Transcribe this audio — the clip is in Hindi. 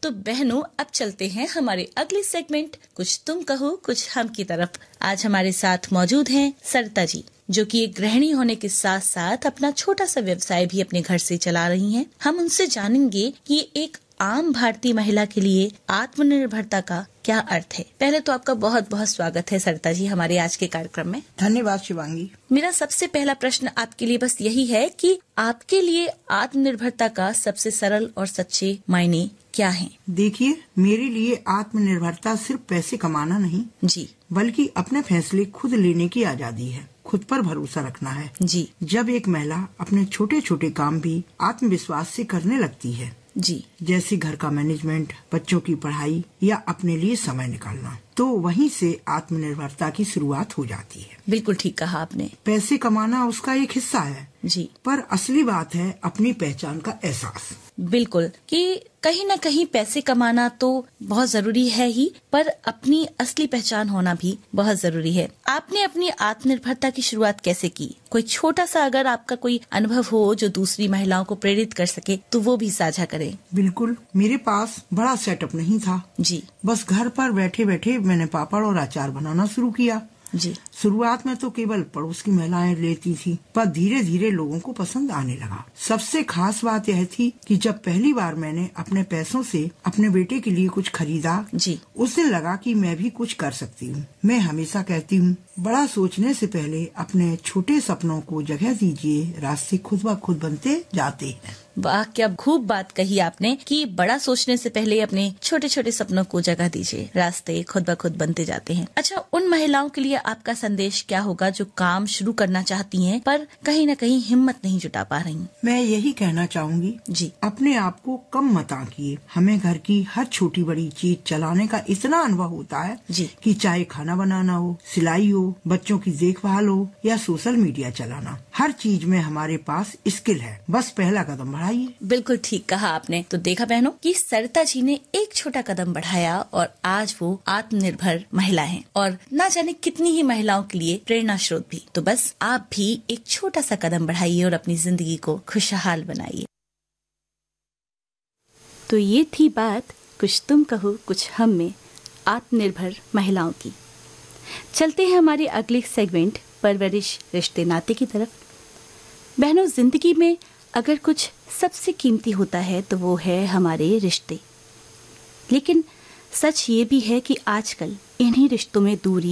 तो बहनों, अब चलते हैं हमारे अगले सेगमेंट कुछ तुम कहो कुछ हम की तरफ। आज हमारे साथ मौजूद हैं सरिता जी, जो कि एक गृहिणी होने के साथ साथ अपना छोटा सा व्यवसाय भी अपने घर से चला रही हैं। हम उनसे जानेंगे कि एक आम भारतीय महिला के लिए आत्मनिर्भरता का क्या अर्थ है। पहले तो आपका बहुत बहुत स्वागत है सरिता जी हमारे आज के कार्यक्रम में। धन्यवाद शिवांगी। मेरा सबसे पहला प्रश्न आपके लिए बस यही है कि आपके लिए आत्मनिर्भरता का सबसे सरल और सच्चे मायने क्या हैं? देखिए, मेरे लिए आत्मनिर्भरता सिर्फ पैसे कमाना नहीं जी, बल्कि अपने फैसले खुद लेने की आजादी है, खुद पर भरोसा रखना है। जी, जब एक महिला अपने छोटे छोटे काम भी आत्मविश्वास से करने लगती है, जी, जैसे घर का मैनेजमेंट, बच्चों की पढ़ाई या अपने लिए समय निकालना, तो वहीं से आत्मनिर्भरता की शुरुआत हो जाती है। बिल्कुल ठीक कहा आपने। पैसे कमाना उसका एक हिस्सा है, जी, पर असली बात है अपनी पहचान का एहसास। बिल्कुल कि कहीं न कहीं पैसे कमाना तो बहुत जरूरी है ही, पर अपनी असली पहचान होना भी बहुत जरूरी है। आपने अपनी आत्मनिर्भरता की शुरुआत कैसे की? कोई छोटा सा अगर आपका कोई अनुभव हो जो दूसरी महिलाओं को प्रेरित कर सके तो वो भी साझा करें। बिल्कुल, मेरे पास बड़ा सेटअप नहीं था। जी, बस घर पर बैठे बैठे मैंने पापड़ और अचार बनाना शुरू किया। जी, शुरुआत में तो केवल पड़ोस की महिलाएं लेती थी, पर धीरे धीरे लोगों को पसंद आने लगा। सबसे खास बात यह थी कि जब पहली बार मैंने अपने पैसों से अपने बेटे के लिए कुछ खरीदा, जी, उस दिन लगा कि मैं भी कुछ कर सकती हूँ। मैं हमेशा कहती हूँ, बड़ा सोचने से पहले अपने छोटे सपनों को जगह दीजिए, रास्ते खुद ब खुद बनते जाते हैं। वाह, क्या खूब बात कही आपने कि बड़ा सोचने से पहले अपने छोटे छोटे सपनों को जगह दीजिए, रास्ते खुद ब खुद बनते जाते हैं। अच्छा, उन महिलाओं के लिए आपका संदेश क्या होगा जो काम शुरू करना चाहती हैं पर कहीं न कहीं हिम्मत नहीं जुटा पा रही? मैं यही कहना चाहूंगी, जी, अपने आप को कम मत आंकिए। हमें घर की हर छोटी बड़ी चीज चलाने का इतना अनुभव होता है जी, कि चाहे खाना बनाना हो, सिलाई हो, बच्चों की देखभाल हो या सोशल मीडिया चलाना, हर चीज में हमारे पास स्किल है। बस पहला कदम बढ़ाइए। बिल्कुल ठीक कहा आपने। तो देखा बहनों कि सरिता जी ने एक छोटा कदम बढ़ाया और आज वो आत्मनिर्भर महिला हैं और ना जाने कितनी ही महिलाओं के लिए प्रेरणा स्रोत भी। तो बस आप भी एक छोटा सा कदम बढ़ाइए और अपनी जिंदगी को खुशहाल बनाइए। तो ये थी बात कुछ तुम कहो कुछ हम में आत्मनिर्भर महिलाओं की। चलते हैं हमारे अगले सेगमेंट परवरिश रिश्ते नाते की तरफ। बहनों, जिंदगी में अगर कुछ सबसे कीमती होता है तो वो है हमारे रिश्ते। लेकिन सच ये भी है कि आजकल इन्हीं रिश्तों में दूरी